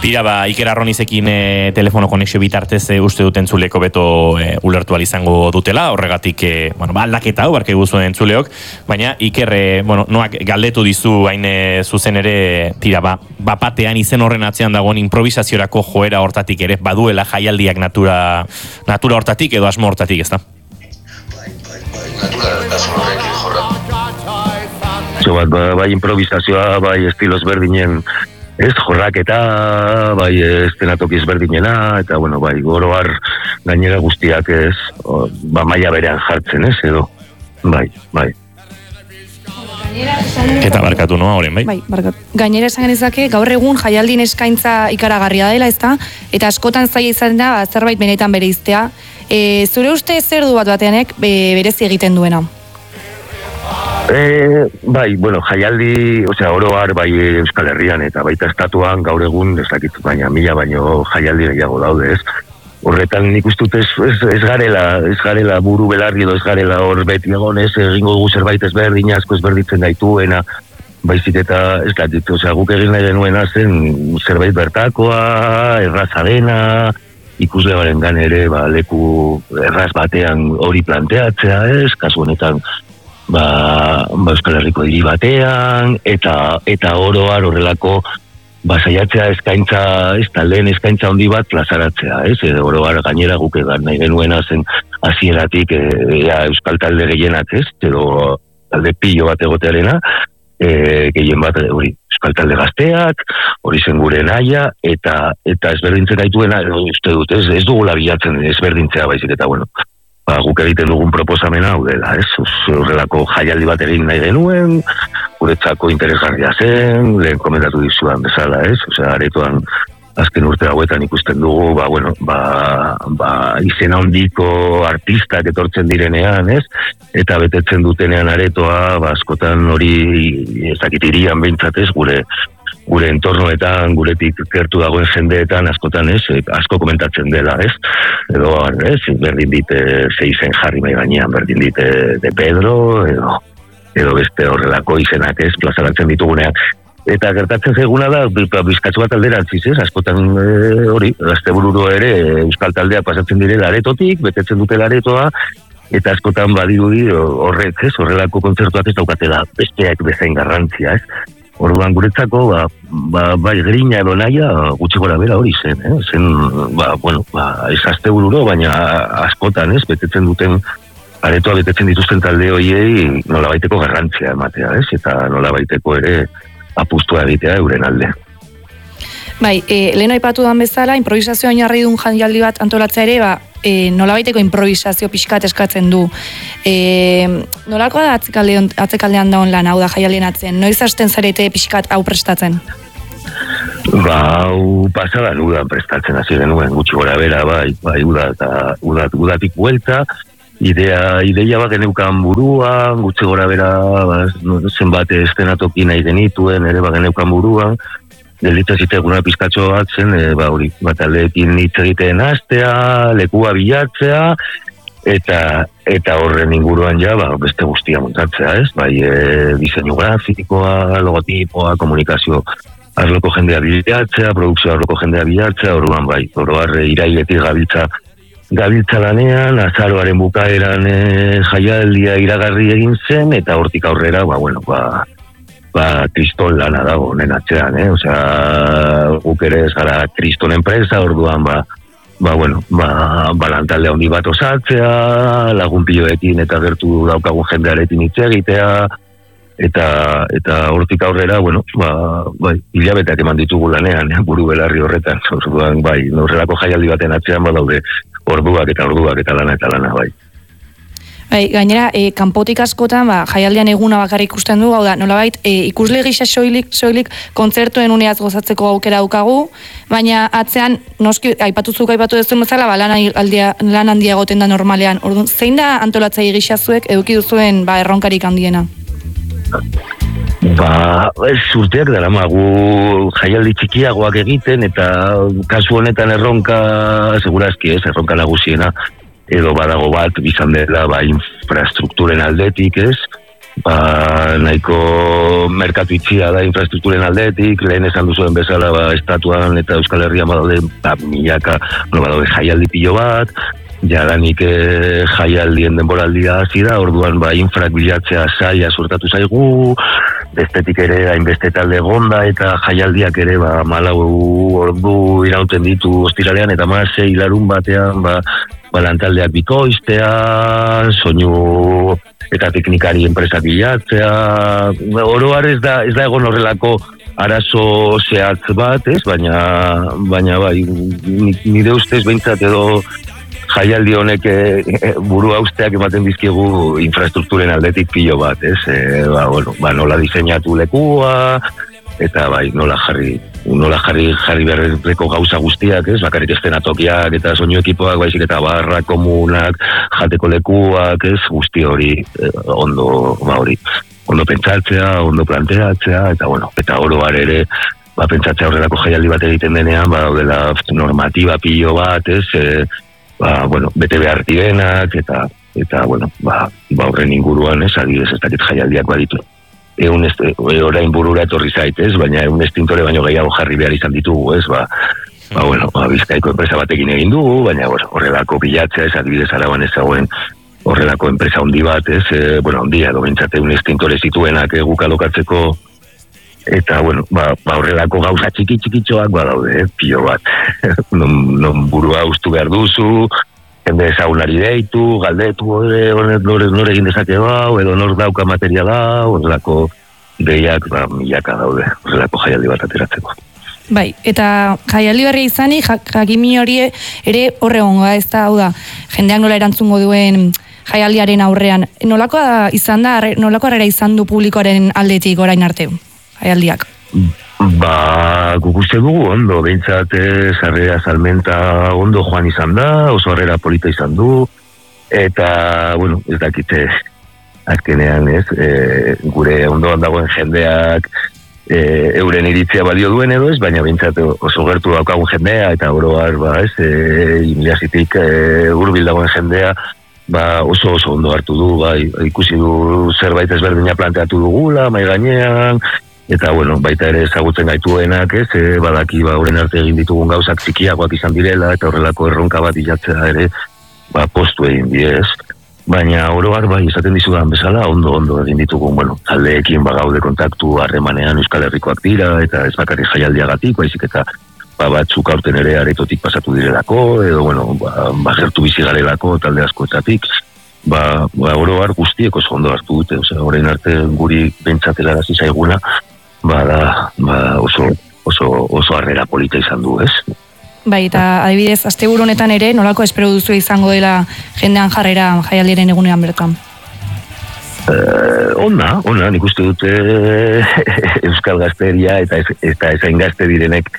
Tira, Iker Arronizekin telefono konexio bitartez uste duten zuleko beto ulertu izango dutela, horregatik, aldaketa hau, barke guzuen entzuleok, baina Iker, noak galdetu dizu hain zuzen ere, tira, bapatean izen horren atzean dagoen improvisaziorako joera hortatik ere, baduela jaialdiak natura hortatik edo asmo hortatik, ez da? Natura asmo horrekin jorra. Bai improvisazioa, bai estilos berdinen, ez jorraketa, bai estenatoki ezberdinena, eta bai oroar gainera guztiak ez, maila berean jartzen, ez, edo, bai. Eta barkatu noa horren, bai? Bai, barkatu. Gainera esan genezake, gaur egun jaialdin eskaintza ikaragarria dela, ezta? Eta askotan zaila izan da, zerbait benetan bereiztea. Zure uste zer du bateanek berezi egiten duena? Jaialdi, oroar bai Euskal Herrian eta baita estatuan gaur egun, ez dakit, baina mila baino jaialdi gehiago daude, ez? Horretan nik ustut ez garela buru belarri edo ez garela hor beti egon, ez egingo dugu zerbait ezberdin, asko ezberditzen daituena, baizik eta ez dakit, guk egin nahi genuena zen zerbait bertakoa, erraza dena, ikusle barengan ere leku erraz batean hori planteatzea, ez? Kasu honetan Euskal Herriko hiri batean, eta oroar horrelako saiatzea eskaintza, ez taldeen eskaintza handi bat plazaratzea, ez? Oroar gainera guk egan nahi genuena zen hasieratik Euskal talde gehienak, ez? Edo talde pilo bat egotearena, gehien bat hori Euskal talde gazteak, hori zen gure naia, eta ezberdintzen gaituena, uste dut, ez dugula bilatzen ezberdintzea baizik, eta guk egiten dugun proposamena hau dela, ez? Horrelako jaialdi bat egin nahi genuen, guretzako interesgarria zen, lehen komentatu dizudan bezala, ez? Aretoan azken urte hauetan ikusten dugu, izen handiko artistak etortzen direnean, ez? Eta betetzen dutenean aretoa, askotan hori, ez dakit irian behintzat, ez? Gure entornoetan, guretik gertu dagoen jendeetan, askotan ez, asko komentatzen dela, ez? Edo, ez, berdin dite zeizen jarri mai gainean, berdin dite de Pedro, edo beste horrelako izenak ez, plazaratzen ditugunean. Eta gertatzen zaiguna da, bizkatzu bat alderantziz, ez? Askotan hori, Astebururo ere Euskal taldeak pasatzen direla aretotik, betetzen dutela aretoa, eta askotan badirudi horrek, ez? Horrelako kontzertuak ez daukatela besteak bezain garrantzia, ez? Orduan guretzako, bai grina edo naia, gutxi gora bera hori zen, zen, ez Astebururo, baina askotan, ez, betetzen duten, aretoa betetzen dituzten talde horiei nolabaiteko garrantzia ematea, ez, eta nolabaiteko ere apustua egitea euren alde. Bai, lehen aipatu dan bezala, improvisazio oinarri duen jaialdi bat antolatzea ere, nolabaiteko improvisazio pixkat eskatzen du. Nolakoa da atzekaldean daun lan, hau da jaialdien atzen? Noiz hasten zarete pixkat hau prestatzen? Hau pasadan udan prestatzen hasi genuen, gutxi gora bera, udatik buelta, ideia bat geneukan buruan, gutxi gora bera, zenbat estenatoki nahi genituen, ere bat geneukan buruan, delitza ziteguna pizkatxo bat zen, taldeekin hitz egiten hastea, lekua bilatzea, eta horren inguruan beste guztia montatzea, ez? Bai, diseinu grafikoa, logotipoa, komunikazio arloko jendea bilatzea, produkzio arloko jendea bilatzea, orduan bai, oroar irailetik gabiltza lanean, azaroaren bukaeran jaialdia iragarri egin zen, eta hortik aurrera, kriston lana dago honen atzean, guk ere ez gara kriston enpresa, orduan lantalde handi bat osatzea, lagunpioekin eta gertu daukagun jendearekin hitz egitea, eta hortik aurrera, hilabeteak eman ditugu lanean, buru belarri horretan, orduan, horrelako jaialdi baten atzean badaude orduak eta lana, bai. Bai, gainera, kanpotik askotan, jaialdian eguna bakarrik ikusten du, hau da, nolabait, ikusle gisa soilik kontzertuen uneaz gozatzeko aukera daukagu, baina atzean, noski, aipatu duzuen bezala, lan handia egoten da normalean. Orduan, zein da antolatzaile gisa zuek eduki duzuen erronkarik handiena? Urteak daramagu jaialdi txikiagoak egiten, eta kasu honetan erronka, segurazki ez, erronka nagusiena, edo badago bat, bizan dela, infrastrukturen aldetik, ez? nahiko merkatu itxia da infrastrukturen aldetik, lehen esan duzuen bezala estatuan eta Euskal Herrian badaude milaka, badaude jaialdi pilo bat, jadanik jaialdien denboraldia hasi da, orduan infrak bilatzea saia suertatu zaigu, bestetik ere hainbeste talde egonda eta jaialdiak ere 4 ordu irauten ditu ostiralean eta 6 larun batean lantaldeak bikoiztea, soinu eta teknikari enpresak bilatzea, oroar ez da egon horrelako arazo zehatz bat, ez? Baina bai, nire ustez behintzat edo jaialdi honek burua usteak ematen dizkigu infrastrukturen aldetik pilo bat, ez? Nola diseinatu lekua, eta bai, nola jarri beharreko gauza guztiak, ez? Bakarrik eszenatokiak eta soinu ekipoak, baizik eta barra komunak, jateko lekuak, ez? Guzti hori ondo pentsatzea, ondo planteatzea, eta oroar ere pentsatzea horrelako jaialdi bat egiten denean, daudela normatiba pilo bat, ez? Bete behar direnak, eta horren inguruan, ez? Adibidez, ez dakit jaialdiak baditu. Orain burura etorri zaitez, baina egun estintore baino gehiago jarri behar izan ditugu, ez? Bizkaiko enpresa batekin egin dugu, baina horrelako bilatzea, ez adibidez Araban ez zagoen horrelako enpresa handi bat, ez? Handia, edo bintzate egun estintore zituenak guk alokatzeko, eta horrelako gauza txikitxoak badaude, pilo bat. Non burua ustu behar duzu, jende ezagunari deitu, galdetu, nor egin dezake edo nor dauka materiala, horrelako deiak milaka daude, horrelako jaialdi bat ateratzeko. Bai, eta jaialdi berri izanik, jakimi hori ere horregongo da, ez da, hau da, jendeak nola erantzungo duen jaialdiaren aurrean. Nolako harrera izan du publikoaren aldetik orain arte, jaialdiak? Guk uste dugu ondo, behintzat sarrera salmenta ondo joan izan da, oso harrera polita izan du, eta, ez dakite, azkenean ez, gure ondoan dagoen jendeak euren iritzia balio duen edo ez, baina behintzat oso gertu daukagun jendea, eta oroar, inbiazitik hurbil dagoen jendea, oso ondo hartu du, ikusi du zerbait ezberdina planteatu dugula, mai gainean, eta baita ere ezagutzen gaituenak, ez, badaki horren arte egin ditugun gauzak txikiagoak izan direla, eta horrelako erronka bat ilatzea ere, postu egin diez. Baina oroar esaten dizudan bezala, ondo egin ditugun, taldeekin gaude kontaktu harremanean Euskal Herrikoak dira, eta ez bakarrik jaialdiagatik, baizik eta batzuk aurten ere aretotik pasatu direlako, edo, gertu bizi garelako talde askoetatik, oroar guztiek oso ondo hartu dute, orain arte guri bentsatela hasi zaiguna, oso harrera polita izan du, ez? Bai, eta adibidez, asteburu honetan ere, nolako espero duzu izango dela jendean jarrera jaialdiaren egunean bertan? Ona, nik uste dute Euskal Gazteria eta ezain gazte direnek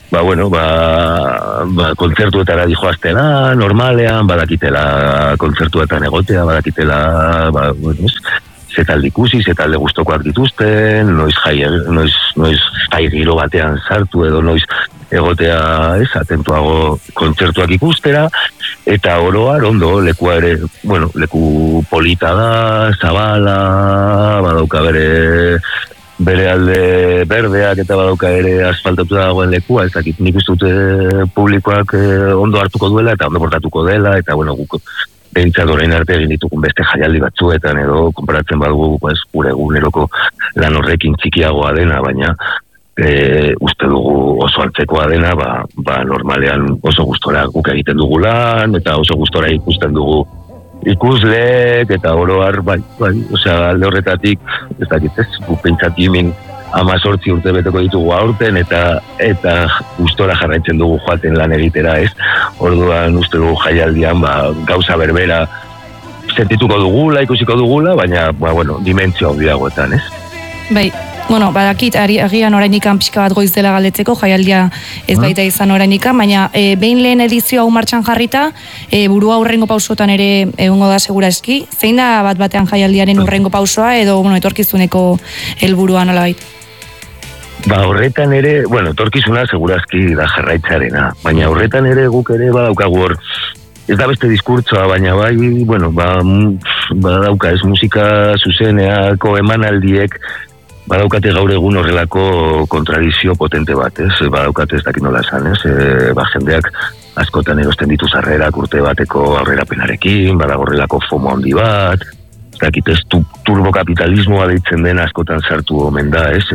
kontzertuetara dijoaztela, normalean, badakitela kontzertuetan egotea, badakitela, ze talde ikusi, ze talde gustokoak dituzten, noiz jai giro batean sartu edo noiz egotea atentuago kontzertuak ikustera, eta oroar ondo, lekua ere, leku polita da, zabala, badauka bere alde berdeak eta badauka ere asfaltatu dagoen lekua, ez dakit nik uste dute publikoak ondo hartuko duela eta ondo portatuko dela, eta guk behintzat orain arte egin ditugun beste jaialdi batzuetan edo konparatzen badugu gure eguneroko lan horrekin txikiagoa dena, baina uste dugu oso antzekoa dena, normalean oso gustora guk egiten dugu lan, eta oso gustora ikusten dugu ikusleek, eta oroar, alde horretatik, ez dakit ez, guk pentsat jimin 18 urte beteko ditugu aurten, eta gustora jarraitzen dugu joaten lan egitera, ez? Orduan uste dugu jaialdian, gauza berbera sentituko dugula, ikusiko dugula, baina, dimentsio handiagoetan, ez? Bai, badakit, agian orainikan pixka bat goiz dela galdetzeko, jaialdia ez baita izan orainikan, baina behin lehen edizio hau martxan jarrita, burua hurrengo pausotan ere egongo da segura eski. Zein da bat batean jaialdiaren hurrengo pausoa edo etorkizuneko helburua nolabait? Horretan ere, etorkizuna segurazki da jarraitzarena, baina horretan ere guk ere badaukagu hor ez da beste diskurtsoa, baina bai, bueno, dauka ez musika zuzeneako emanaldiek, badaukate gaur egun horrelako kontradizio potente bat, ez? Badaukate ez dakit nola esan, ez? Jendeak askotan erosten ditu sarrerak urte bateko aurrerapenarekin, badagorrelako FOMO handi bat, ez dakit ez turbokapitalismoa deitzen den askotan sartu omen da, ez?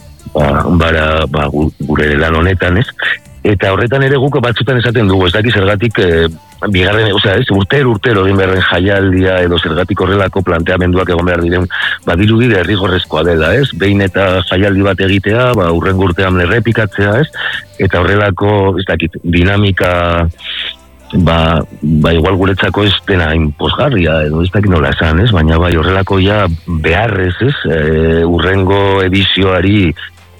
Gure lan honetan, ez? Eta horretan ere guk batzutan esaten dugu, ez dakit zergatik bigarren, urtero egin beharren jaialdia edo zergatik horrelako planteamenduak egon behar diren, badirudi derrigorrezkoa dela, ez? Behin eta jaialdi bat egitea, urrengo urtean errepikatzea, ez? Eta horrelako, ez dakit, dinamika, igual guretzako ez dena inposgarria, edo ez dakit nola esan, ez? Baina horrelako ja beharrez, ez? Urrengo edizioari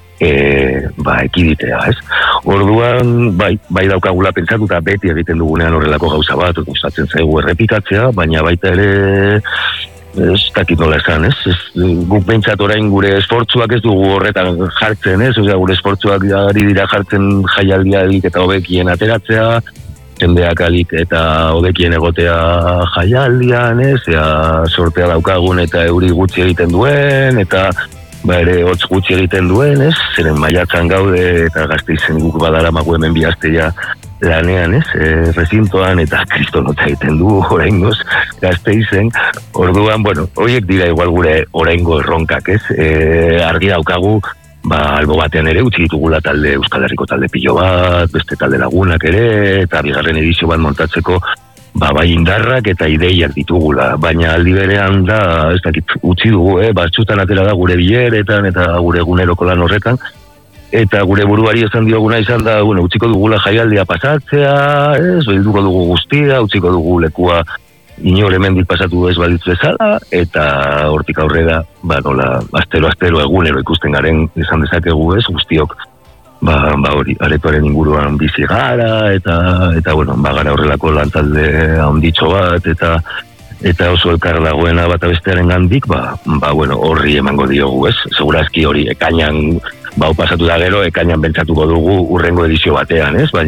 ekiditea, ez? Orduan, bai daukagula pentsatuta beti egiten dugunean horrelako gauza bat, gustatzen zaigu errepikatzea, baina baita ere ez dakit nola esan, ez? Guk pentsat orain gure esfortzuak ez dugu horretan jartzen, ez? Osea, gure esfortzuak ari dira jartzen jaialdialik eta hobekien ateratzea, jendeak alik eta hobekien egotea jaialdian, ez? Sortea daukagun eta euri gutxi egiten duen, eta ere hotz gutxi egiten duen, ez? Zeren maiatzan gaude eta Gasteizen guk badaramagu hemen 2 aste ja lanean, ez? Rezintoan eta kristonotza egiten du oraingoz Gasteizen. Orduan, horiek dira igual gure oraingo erronkak, ez? Argi daukagu, albo batean ere utzi ditugula talde Euskal Herriko talde pilo bat, beste talde lagunak ere, eta bigarren edizio bat montatzeko bai indarrak eta ideiak ditugula, baina aldi berean da, ez dakit, utzi dugu, batzutan atera da gure bileretan eta gure eguneroko lan horretan, eta gure buruari esan dioguna izan da, utziko dugula jaialdia pasatzea, bilduko dugu guztia, utziko dugu lekua inor hemendik pasatu ez balitz bezala, eta hortik aurrera, nola, astero egunero ikusten garen izan dezakegu, guztiok, hori, aretoaren inguruan bizi gara, eta gara horrelako lantalde handitxo bat, eta oso elkar dagoena bat bestearen gandik, horri emango diogu, ez? Segurazki hori, ekainan, pasatu da gero, ekainan bentsatuko dugu urrengo edizio batean, ez?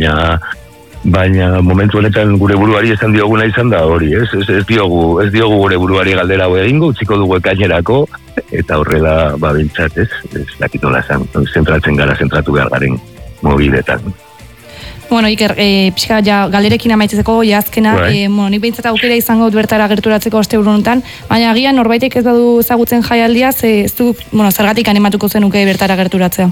Baina momentu honetan gure buruari esan dioguna izan da hori, ez? Ez diogu gure buruari galdera hau egingo, utziko dugu ekainerako, eta horrela, bintzat, ez dakitola zentratu behar garen mobiletan. Iker, pixka, galderekin amaitzeko, azkena, nik behintzat aukera izango bertara gerturatzeko asteburu honetan, baina agian norbaitek ez badu ezagutzen jaialdia, ez du, zergatik animatuko zenuke bertara gerturatzea?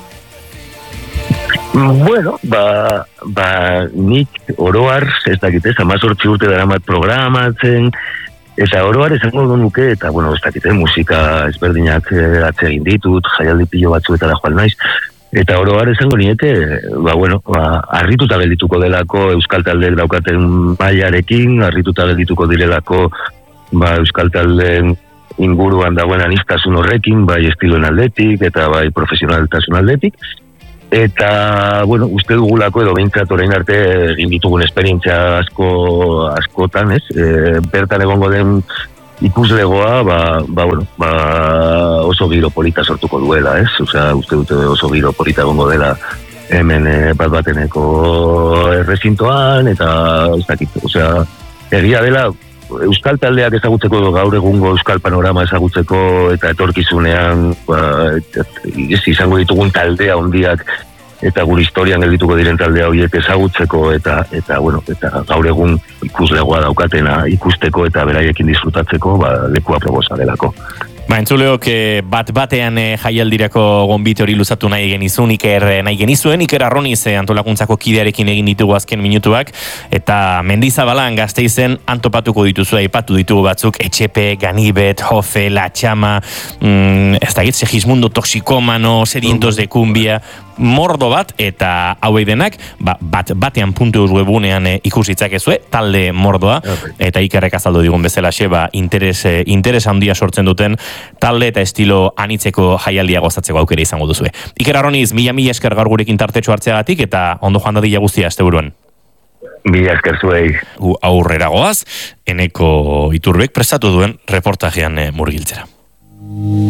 Nik oroar, ez dakit, 18 urte daramat programatzen, eta oroar esango nuke, eta, ez dakit, musika ezberdinak atsegin ditut, jaialdi pilo batzuetara joan naiz, eta oroar esango niete, harrituta geldituko delako Euskal Taldeek daukaten mailarekin, harrituta geldituko direlako Euskal Taldeen inguruan dagoen aniztasun horrekin, bai estiloen aldetik, eta bai profesionaltasun aldetik, eta, uste dugulako edo behintzat orain arte egin ditugun esperientzia askotan, ez? Bertan egongo den ikuslegoa, oso giro polita sortuko duela, ez? Osea, uste dute oso giro polita egongo dela hemen bat-bateneko errezintoan, eta, ez dakit, osea, egia dela, Euskal Taldeak ezagutzeko, gaur egungo Euskal Panorama ezagutzeko, eta etorkizunean izango ditugun taldea hondiak, eta gure historian geldituko diren taldea horiek ezagutzeko, eta gaur egun ikuslegoa daukatena ikusteko eta beraiekin disfrutatzeko, lekua proposa delako. Entzuleok bat-batean jaialdirako gonbite hori luzatu nahi genizun, nahi genizuen, Iker Arroniz antolakuntzako kidearekin egin ditugu azken minutuak, eta Mendizabalan Gasteizen antopatuko dituzu, aipatu ditugu batzuk, Etxepe, Ganibet, Jofe, La Txama, ez da gitze, Segismundo Toxikomano, Sedientos de Cumbia, mordo bat, eta hauei denak, bat-batean puntu webunean ikusitzakezue, talde mordoa, eta Ikerrek azaldu digun bezalaxe, interes handia sortzen duten, talde eta estilo anitzeko jaialdia gozatzeko aukera izango duzue. Iker Arroniz, mila esker gaur gurekin tartetxo hartzeagatik, eta ondo joan dadila guztia asteburuan. Mila esker zuei. Aurrera goaz, Eneko Iturbek prestatu duen reportajean murgiltzera.